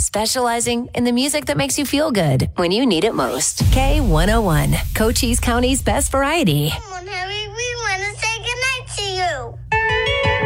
specializing in the music that makes you feel good when you need it most. K101, Cochise County's best variety.